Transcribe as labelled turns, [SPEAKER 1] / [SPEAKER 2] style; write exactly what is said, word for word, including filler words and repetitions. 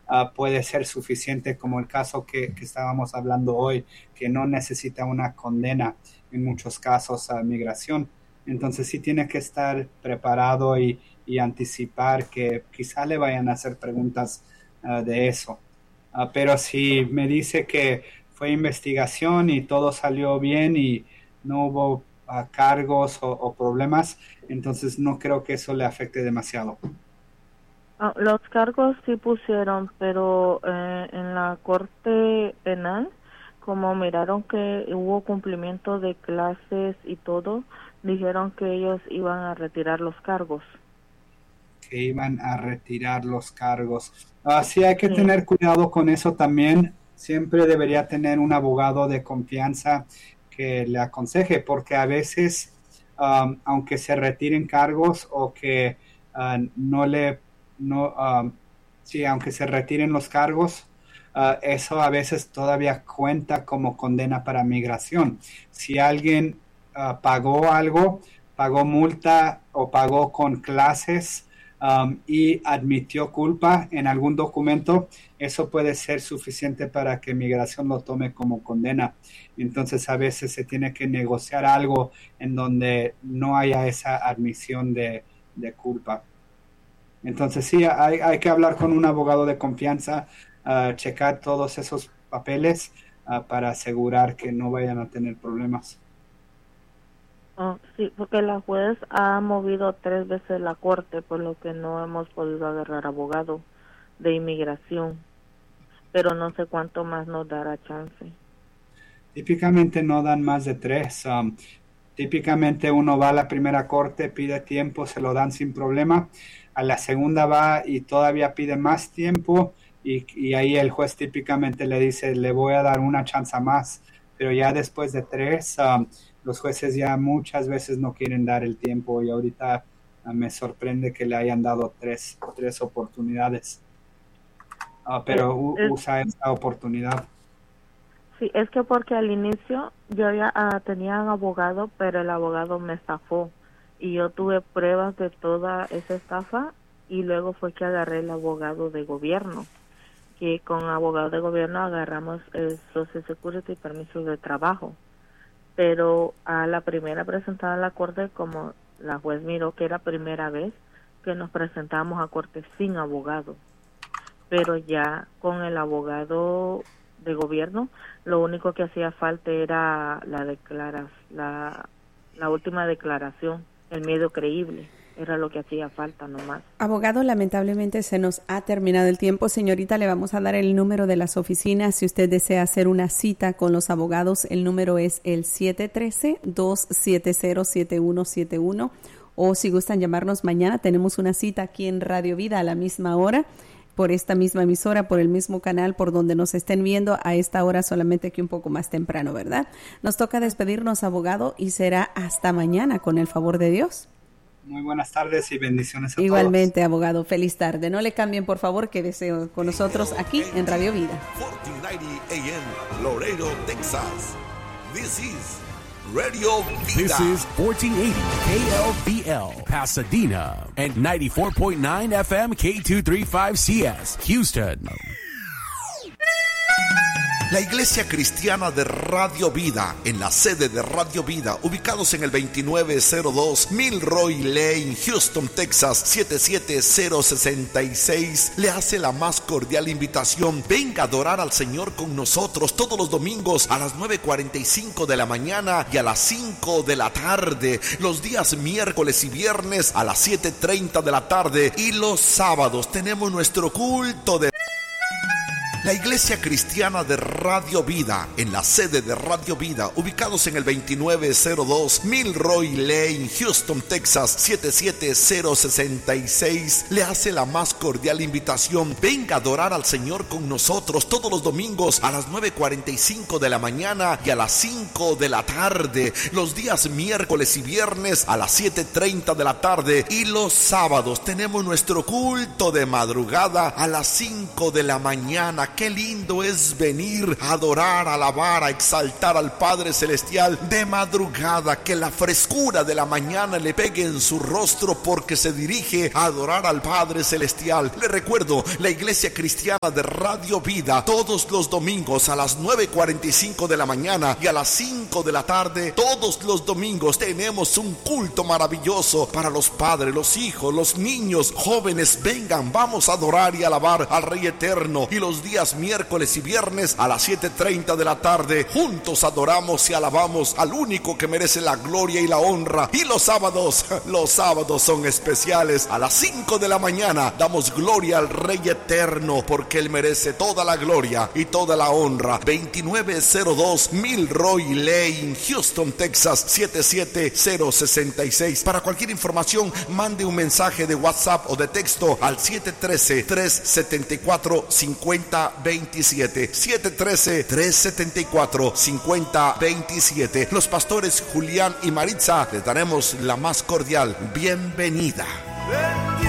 [SPEAKER 1] uh, puede ser suficiente, como el caso que, que estábamos hablando hoy, que no necesita una condena en muchos casos a migración. Entonces sí tiene que estar preparado y, y anticipar que quizá le vayan a hacer preguntas uh, de eso. Uh, pero si me dice que fue investigación y todo salió bien y no hubo uh, cargos o, o problemas, entonces no creo que eso le afecte demasiado.
[SPEAKER 2] Ah, los cargos sí pusieron, pero eh, en la corte penal, como miraron que hubo cumplimiento de clases y todo, dijeron que ellos iban a retirar los cargos.
[SPEAKER 1] Que iban a retirar los cargos. Uh, sí, hay que
[SPEAKER 2] Sí.
[SPEAKER 1] tener cuidado con eso también. Siempre debería tener un abogado de confianza que le aconseje, porque a veces, um, aunque se retiren cargos o que uh, no le, no, um, sí, aunque se retiren los cargos, uh, eso a veces todavía cuenta como condena para migración. Si alguien uh, pagó algo, pagó multa o pagó con clases, Um, y admitió culpa en algún documento, eso puede ser suficiente para que migración lo tome como condena. Entonces a veces se tiene que negociar algo en donde no haya esa admisión de, de culpa. Entonces sí, hay, hay que hablar con un abogado de confianza, uh, checar todos esos papeles uh, para asegurar que no vayan a tener problemas.
[SPEAKER 2] Oh, sí, porque la juez ha movido tres veces la corte, por lo que no hemos podido agarrar abogado de inmigración, pero no sé cuánto más nos dará chance.
[SPEAKER 1] Típicamente no dan más de tres. Um, típicamente uno va a la primera corte, pide tiempo, se lo dan sin problema. A la segunda va y todavía pide más tiempo y, y ahí el juez típicamente le dice, le voy a dar una chance más. Pero ya después de tres, um, los jueces ya muchas veces no quieren dar el tiempo y ahorita uh, me sorprende que le hayan dado tres, tres oportunidades. Uh, pero u-
[SPEAKER 2] Es-
[SPEAKER 1] usa esa oportunidad.
[SPEAKER 2] Sí, es que porque al inicio yo ya ah, tenía un abogado, pero el abogado me estafó y yo tuve pruebas de toda esa estafa y luego fue que agarré el abogado de gobierno, que con abogado de gobierno agarramos el Social Security y permisos de trabajo. Pero a la primera presentada a la corte, como la juez miró que era primera vez que nos presentábamos a corte sin abogado, pero ya con el abogado de gobierno, lo único que hacía falta era la declara, la, la última declaración, el miedo creíble. Era lo que hacía falta nomás.
[SPEAKER 3] Abogado, lamentablemente se nos ha terminado el tiempo. Señorita, le vamos a dar el número de las oficinas. Si usted desea hacer una cita con los abogados, el número es el siete uno tres, dos siete cero, siete uno siete uno. O si gustan llamarnos mañana, tenemos una cita aquí en Radio Vida a la misma hora, por esta misma emisora, por el mismo canal, por donde nos estén viendo a esta hora, solamente que un poco más temprano, ¿verdad? Nos toca despedirnos, abogado, y será hasta mañana, con el favor de Dios.
[SPEAKER 1] Muy buenas tardes y bendiciones a
[SPEAKER 3] Igualmente,
[SPEAKER 1] todos.
[SPEAKER 3] abogado, feliz tarde. No le cambien, por favor, quédese con nosotros aquí en Radio Vida.
[SPEAKER 4] cuatorce noventa A M, Laredo, Texas. This is Radio Vida.
[SPEAKER 5] This is fourteen eighty K L B L, Pasadena, and ninety-four point nine F M K two thirty-five C S, Houston.
[SPEAKER 4] La Iglesia Cristiana de Radio Vida, en la sede de Radio Vida, ubicados en el veintinueve cero dos Milroy Lane, Houston, Texas, siete siete cero seis seis, le hace la más cordial invitación. Venga a adorar al Señor con nosotros todos los domingos a las nueve cuarenta y cinco de la mañana y a las cinco de la tarde, los días miércoles y viernes a las siete treinta de la tarde, y los sábados tenemos nuestro culto de La Iglesia Cristiana de Radio Vida, en la sede de Radio Vida, ubicados en el veintinueve cero dos Milroy Lane, Houston, Texas, siete siete cero seis seis, le hace la más cordial invitación. Venga a adorar al Señor con nosotros todos los domingos a las nueve cuarenta y cinco de la mañana y a las cinco de la tarde, los días miércoles y viernes a las siete treinta de la tarde, y los sábados tenemos nuestro culto de madrugada a las cinco de la mañana. mañana. Qué lindo es venir a adorar, a alabar, a exaltar al Padre Celestial de madrugada. Que la frescura de la mañana le pegue en su rostro porque se dirige a adorar al Padre Celestial. Le recuerdo, la Iglesia Cristiana de Radio Vida, todos los domingos a las nueve cuarenta y cinco de la mañana y a las cinco de la tarde, todos los domingos tenemos un culto maravilloso para los padres, los hijos, los niños, jóvenes. Vengan, vamos a adorar y alabar al Rey Eterno. Y los días miércoles y viernes a las siete treinta de la tarde, juntos adoramos y alabamos al único que merece la gloria y la honra. Y los sábados, los sábados son especiales. A las cinco de la mañana damos gloria al Rey Eterno, porque Él merece toda la gloria y toda la honra. Veintinueve cero dos Milroy Lane, Houston, Texas, siete siete cero seis seis. Para cualquier información, mande un mensaje de WhatsApp o de texto al siete uno tres, tres siete cuatro, cinco cero dos siete. siete uno tres, tres siete cuatro, cinco cero dos siete. Los pastores Julián y Maritza les daremos la más cordial bienvenida.